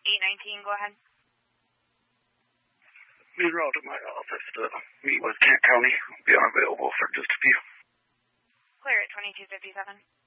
819, go ahead. Being route to my office to meet with Kent County. I'll be unavailable for just a few. Clear at 2257.